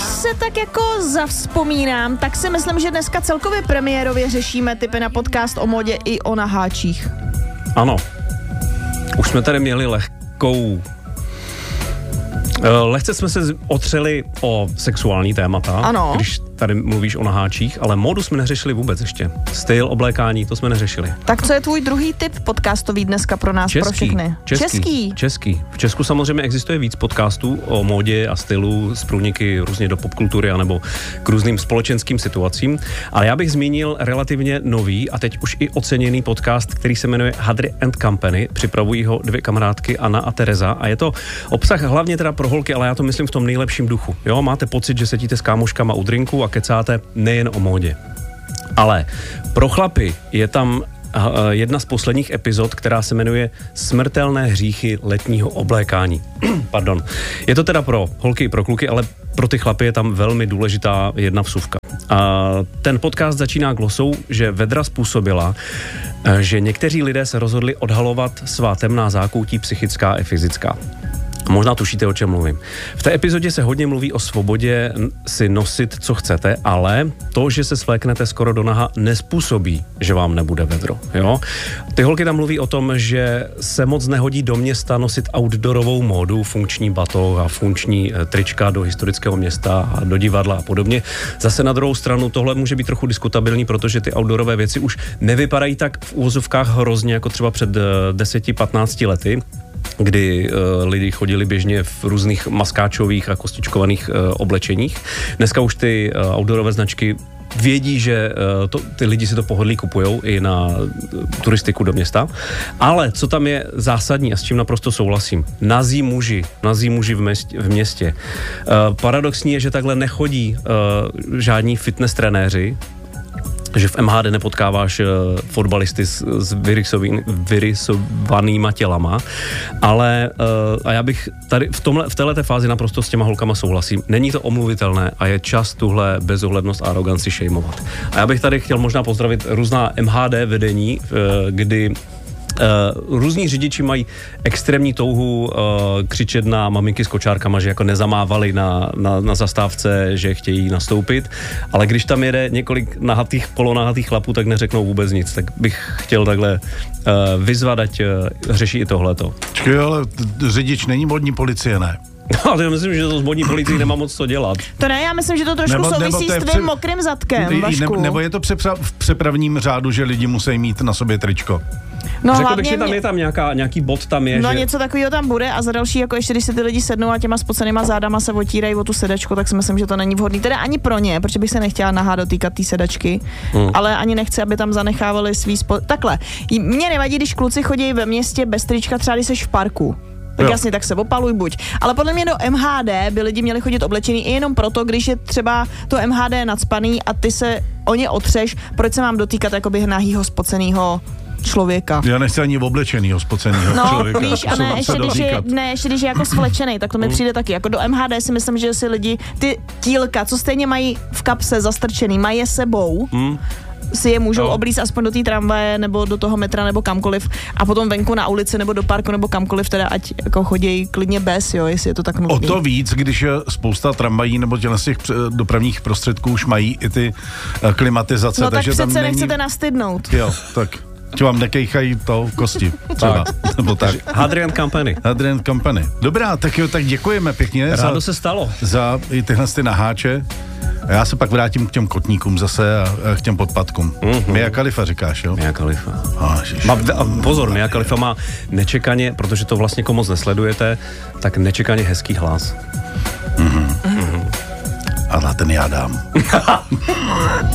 se tak jako zavzpomínám, tak si myslím, že dneska celkově premiérově řešíme typy na podcast o modě i o naháčích. Ano. Už jsme tady měli lehce jsme se otřeli o sexuální témata, ano. Když tady mluvíš o naháčích, ale módu jsme neřešili vůbec ještě. Styl, oblékání, to jsme neřešili. Tak co je tvůj druhý tip podcastový dneska pro nás, pro všechny? Český. V Česku samozřejmě existuje víc podcastů o módě a stylu z průniky různě do popkultury anebo k různým společenským situacím, ale já bych zmínil relativně nový a teď už i oceněný podcast, který se jmenuje Hadry & Company. Připravují ho dvě kamarádky, Anna a Tereza, a je to obsah hlavně teda pro holky, ale já to myslím v tom nejlepším duchu. Jo, máte pocit, že sedíte s kámoškama u drinku a kecáte nejen o módě. Ale pro chlapy je tam jedna z posledních epizod, která se jmenuje Smrtelné hříchy letního oblékání. Pardon. Je to teda pro holky i pro kluky, ale pro ty chlapy je tam velmi důležitá jedna vsuvka. A ten podcast začíná glosou, že vedra způsobila, že někteří lidé se rozhodli odhalovat svá temná zákoutí psychická i fyzická. Možná tušíte, o čem mluvím. V té epizodě se hodně mluví o svobodě si nosit, co chcete, ale to, že se svléknete skoro do naha, nespůsobí, že vám nebude vedro. Jo? Ty holky tam mluví o tom, že se moc nehodí do města nosit outdoorovou módu, funkční batoh a funkční trička do historického města a do divadla a podobně. Zase na druhou stranu tohle může být trochu diskutabilní, protože ty outdoorové věci už nevypadají tak v úvozovkách hrozně jako třeba před 10-15 lety, kdy lidi chodili běžně v různých maskáčových a kostičkovaných oblečeních. Dneska už ty outdoorové značky vědí, že ty lidi si to pohodlí kupujou i na turistiku do města. Ale co tam je zásadní a s čím naprosto souhlasím, nazí muži v městě. Paradoxní je, že takhle nechodí žádní fitness trenéři, že v MHD nepotkáváš fotbalisty s vyrysovanýma tělama, ale a já bych tady v této fázi naprosto s těma holkama souhlasím. Není to omluvitelné a je čas tuhle bezohlednost a aroganci šejmovat. A já bych tady chtěl možná pozdravit různá MHD vedení, kdy různí řidiči mají extrémní touhu křičet na maminky s kočárkama, že jako nezamávali na zastávce, že chtějí nastoupit, ale když tam jede několik polonahatých chlapů, tak neřeknou vůbec nic. Tak bych chtěl takhle vyzvat, ať řeší i tohleto. Čekaj, ale řidič není modní policie, ne? Ale já myslím, že to s modní policií nemá moc co dělat. To ne, já myslím, že to trošku souvisí s tvým mokrým zadkem, Vašku. Nebo je to v přepravním řádu, že lidi musí mít na sobě tričko? No, řekl bych, že tam je tam nějaký bod tam je. No že... něco takového tam bude a za další, jako ještě když se ty lidi sednou a těma spocenýma zádama se otírají o tu sedačku, tak si myslím, že to není vhodný. Teda ani pro ně, protože bych se nechtěla nahá dotýkat té sedačky, ale ani nechci, aby tam zanechávali svý takhle. Mně nevadí, když kluci chodí ve městě bez trička, třeba když seš v parku. Tak jasně, tak se opaluj buď. Ale podle mě do MHD by lidi měli chodit oblečený i jenom proto, když je třeba to MHD nacpaný a ty se o ně otřeš, proč se mám dotýkat jakoby nahýho spocenýho člověka. Já nechci ani oblečenýho spocenýho člověka. No, víš, a ne, ještě když je jako svlečenej, tak to mi přijde taky. Jako do MHD si myslím, že si lidi ty tílka, co stejně mají v kapse zastrčený, mají je sebou, si je můžou oblíct aspoň do té tramvaje nebo do toho metra nebo kamkoliv a potom venku na ulici nebo do parku nebo kamkoliv, teda ať jako chodí klidně bez, jo, jestli je to tak nutný. O to víc, když je spousta tramvají nebo těch dopravních prostředků už mají i ty klimatizace. No takže tak přece tam nechcete nastydnout. Jo, tak ti vám nekejchají to kosti třeba. Nebo tak. Hadry & Company. Hadry & Company. Dobrá, tak jo, tak děkujeme pěkně. Rádo se stalo. Za i tyhle ty naháče. A já se pak vrátím k těm kotníkům zase a k těm podpadkům. Mia Khalifa říkáš, jo? Mia Khalifa. Pozor, Mia Khalifa má nečekaně, protože to vlastně moc nesledujete, tak nečekaně hezký hlas. A ten já dám.